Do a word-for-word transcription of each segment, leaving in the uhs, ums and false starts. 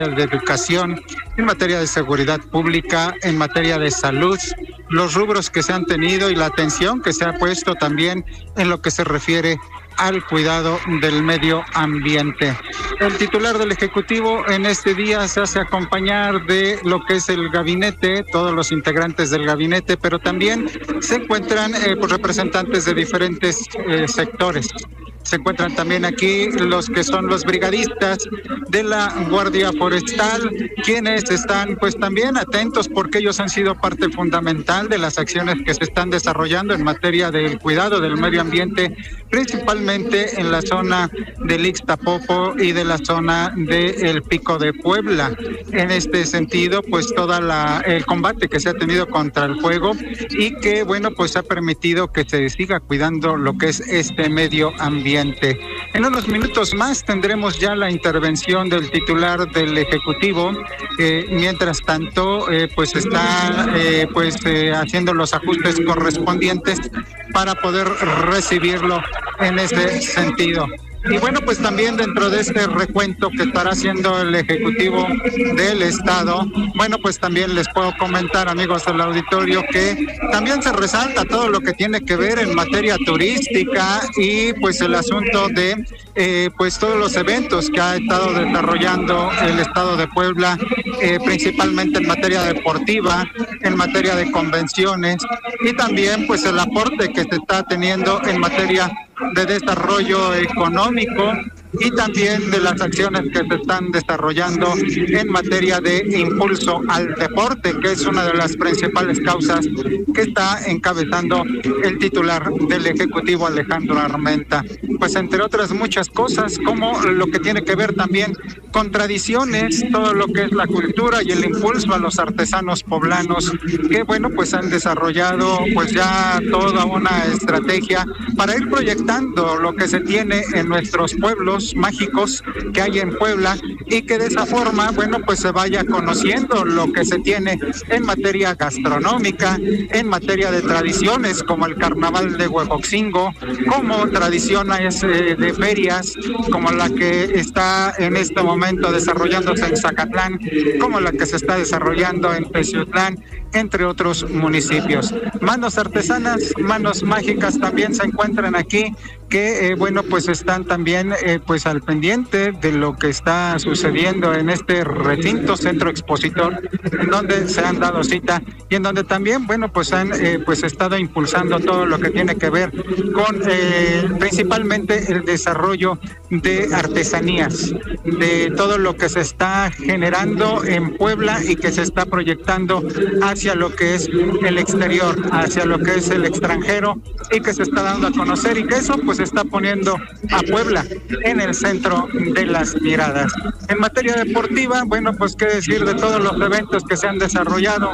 de educación, en materia de seguridad pública, en materia de salud, los rubros que se han tenido y la atención que se ha puesto también en lo que se refiere al cuidado del medio ambiente. El titular del Ejecutivo en este día se hace acompañar de lo que es el gabinete, todos los integrantes del gabinete, pero también se encuentran eh, pues, representantes de diferentes eh, sectores. Se encuentran también aquí los que son los brigadistas de la Guardia Forestal, quienes están pues también atentos porque ellos han sido parte fundamental de las acciones que se están desarrollando en materia del cuidado del medio ambiente, principalmente en la zona del Ixtapopo y de la zona del Pico de Puebla. En este sentido, pues toda la el combate que se ha tenido contra el fuego y que bueno, pues ha permitido que se siga cuidando lo que es este medio ambiente. En unos minutos más tendremos ya la intervención del titular del Ejecutivo. Eh, mientras tanto, eh, pues está eh, pues eh, haciendo los ajustes correspondientes para poder recibirlo en ese sentido. Y bueno, pues también dentro de este recuento que estará haciendo el Ejecutivo del Estado, bueno, pues también les puedo comentar, amigos del auditorio, que también se resalta todo lo que tiene que ver en materia turística y pues el asunto de eh, pues todos los eventos que ha estado desarrollando el Estado de Puebla, eh, principalmente en materia deportiva, en materia de convenciones y también pues el aporte que se está teniendo en materia de desarrollo económico y también de las acciones que se están desarrollando en materia de impulso al deporte, que es una de las principales causas que está encabezando el titular del Ejecutivo, Alejandro Armenta. Pues entre otras muchas cosas, como lo que tiene que ver también con tradiciones, todo lo que es la cultura y el impulso a los artesanos poblanos, que bueno, pues han desarrollado pues ya toda una estrategia para ir proyectando lo que se tiene en nuestros pueblos mágicos que hay en Puebla y que de esa forma, bueno, pues se vaya conociendo lo que se tiene en materia gastronómica, en materia de tradiciones como el carnaval de Huejoxingo, como tradiciones eh, de ferias como la que está en este momento desarrollándose en Zacatlán, como la que se está desarrollando en Teciutlán, entre otros municipios. Manos artesanas, manos mágicas también se encuentran aquí, que eh, bueno, pues están también eh, pues al pendiente de lo que está sucediendo en este recinto centro expositor, en donde se han dado cita y en donde también, bueno, pues han eh, pues estado impulsando todo lo que tiene que ver con eh, principalmente el desarrollo de artesanías, de todo lo que se está generando en Puebla y que se está proyectando hacia lo que es el exterior, hacia lo que es el extranjero y que se está dando a conocer y que eso pues está poniendo a Puebla en el centro de las miradas. En materia deportiva, bueno, pues qué decir de todos los eventos que se han desarrollado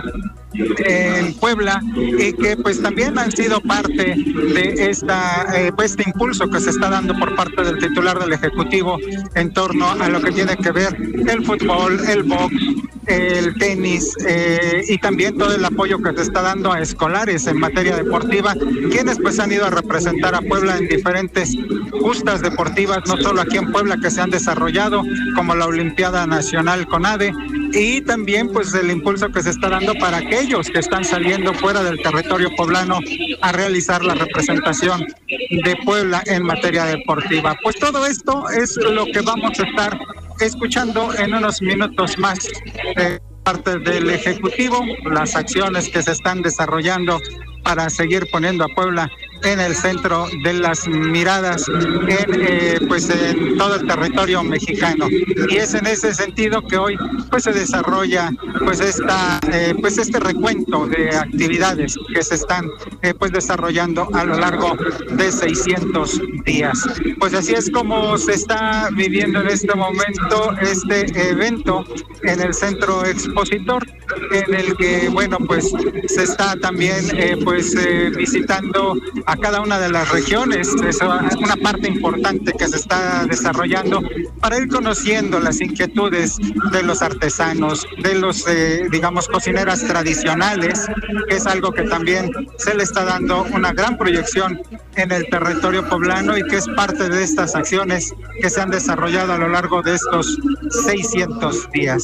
en Puebla y que pues también han sido parte de esta eh, pues, este impulso que se está dando por parte del titular del Ejecutivo en torno a lo que tiene que ver el fútbol, el box, el tenis eh, y también todo el apoyo que se está dando a escolares en materia deportiva, quienes pues han ido a representar a Puebla en diferentes justas deportivas, no solo aquí en Puebla que se han desarrollado, como la Olimpiada Nacional CONADE, y también pues el impulso que se está dando para aquellos que están saliendo fuera del territorio poblano a realizar la representación de Puebla en materia deportiva. Pues todo esto es lo que vamos a estar escuchando en unos minutos más de parte del Ejecutivo, las acciones que se están desarrollando para seguir poniendo a Puebla en el centro de las miradas en, eh, pues en todo el territorio mexicano. Y es en ese sentido que hoy pues se desarrolla pues esta eh, pues este recuento de actividades que se están eh, pues desarrollando a lo largo de seiscientos días. Pues así es como se está viviendo en este momento este evento en el centro expositor, en el que bueno pues se está también eh, pues eh, visitando a cada una de las regiones. Es una parte importante que se está desarrollando para ir conociendo las inquietudes de los artesanos, de los, eh, digamos, cocineras tradicionales, que es algo que también se le está dando una gran proyección en el territorio poblano y que es parte de estas acciones que se han desarrollado a lo largo de estos seiscientos días.